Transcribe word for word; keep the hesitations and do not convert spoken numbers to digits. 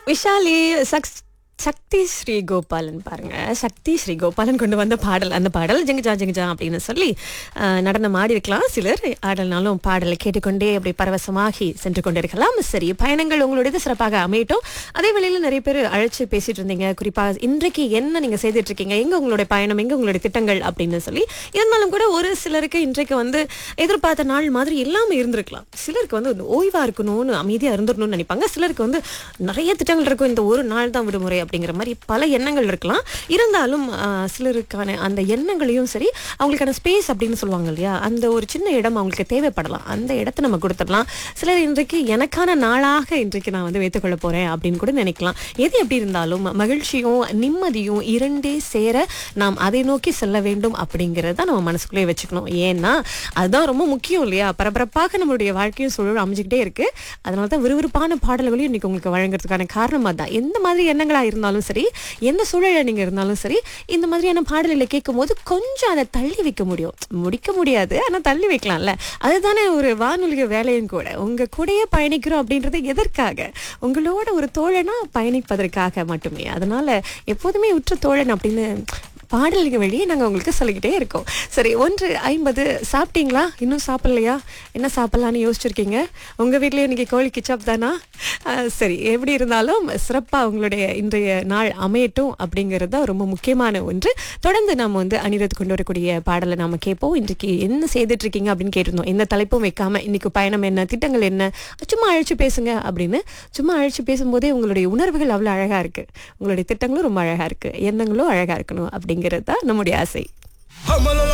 Vishali sucks சக்தி ஸ்ரீ கோபாலன் பாருங்க, சக்தி ஸ்ரீ கோபாலன் கொண்டு வந்த பாடல், அந்த பாடல் ஜிங்கஜா ஜிங்கஜா அப்படின்னு சொல்லி அஹ், நடனம் ஆடி இருக்கலாம். சிலர் ஆடல்னாலும் பாடலை கேட்டுக்கொண்டே அப்படி பரவசமாகி சென்று கொண்டிருக்கலாம். சரி, பயணங்கள் உங்களுடையது சிறப்பாக அமையட்டும். அதே வேளையில் நிறைய பேர் அழைச்சு பேசிட்டு இருந்தீங்க, குறிப்பாக இன்றைக்கு என்ன நீங்க செய்துட்டு இருக்கீங்க, எங்க உங்களுடைய பயணம், எங்க உங்களுடைய திட்டங்கள் அப்படின்னு சொல்லி. இருந்தாலும் கூட ஒரு சிலருக்கு இன்றைக்கு வந்து எதிர்பார்த்த நாள் மாதிரி எல்லாமே இருந்திருக்கலாம். சிலருக்கு வந்து இந்த ஓய்வா இருக்கணும்னு அமைதியா இருந்துடணும்னு நினைப்பாங்க. சிலருக்கு வந்து நிறைய திட்டங்கள் இருக்கும், இந்த ஒரு நாள் தான் விடுமுறை அப்படிங்கிற மாதிரி பல எண்ணங்கள் இருக்கலாம். இருந்தாலும் ஆஹ், சிலருக்கான அந்த எண்ணங்களையும் சரி, அவங்களுக்கான ஸ்பேஸ் அப்படின்னு சொல்லுவாங்க இல்லையா, அந்த ஒரு சின்ன இடம் அவங்களுக்கு தேவைப்படலாம். அந்த இடத்த நம்ம கொடுத்துடலாம். சிலர் இன்றைக்கு எனக்கான நாளாக இன்றைக்கு நான் வந்து வைத்துக்கொள்ள போறேன் அப்படின்னு கூட நினைக்கலாம். எது எப்படி இருந்தாலும் மகிழ்ச்சியும் நிம்மதியும் இரண்டே சேர நாம் அதை நோக்கி செல்ல வேண்டும் அப்படிங்கறத நம்ம மனசுக்குள்ளே வச்சுக்கணும். ஏன்னா அதுதான் ரொம்ப முக்கியம் இல்லையா. பரபரப்பாக நம்மளுடைய வாழ்க்கையும் சூழல் அமைஞ்சுக்கிட்டே இருக்கு. அதனால தான் விறுவிறுப்பான பாடல்களையும் இன்னைக்கு உங்களுக்கு வழங்குறதுக்கான காரணம் அதான். எந்த மாதிரி எண்ணங்களா இருந்தாலும் சரி, எந்த சூழல நீங்க இருந்தாலும் சரி, இந்த மாதிரியான பாடல்களை கேட்கும் போது கொஞ்சம் அதை தள்ளி வைக்க முடியும். முடிக்க முடியாது, ஆனா தள்ளி வைக்கலாம்ல. அதுதானே ஒரு வானொலிய வேலையும் கூட. உங்க கூடயே பயணிக்கிறோம் அப்படின்றது எதற்காக? உங்களோட ஒரு தோழனா பயணிப்பதற்காக மட்டுமே. அதனால எப்போதுமே உற்ற தோழன் அப்படின்னு பாடல்கள் வழியே நாங்கள் உங்களுக்கு சொல்லிக்கிட்டே இருக்கோம். சரி, ஒன்று ஐம்பது. சாப்பிட்டீங்களா? இன்னும் சாப்பிடலையா? என்ன சாப்பிடலான்னு யோசிச்சிருக்கீங்க? உங்கள் வீட்லேயும் இன்னைக்கு கோழி கிச்சப் தானா? அஹ், சரி, எப்படி இருந்தாலும் சிறப்பாக உங்களுடைய இன்றைய நாள் அமையட்டும் அப்படிங்கிறது தான் ரொம்ப முக்கியமான ஒன்று. தொடர்ந்து நாம் வந்து அனிருத் கொண்டு வரக்கூடிய பாடலை நாம் கேட்போம். இன்றைக்கு என்ன செய்துட்டு இருக்கீங்க அப்படின்னு கேட்டிருந்தோம். எந்த தலைப்பும் வைக்காம இன்னைக்கு பயணம் என்ன, திட்டங்கள் என்ன, சும்மா அழைச்சு பேசுங்க அப்படின்னு. சும்மா அழைச்சு பேசும்போதே உங்களுடைய உணர்வுகள் அவ்வளோ அழகாக இருக்கு, உங்களுடைய திட்டங்களும் ரொம்ப அழகாக இருக்கு, எண்ணங்களும் அழகாக இருக்கணும் அப்படிங்கிறது தான் நம்முடைய ஆசை.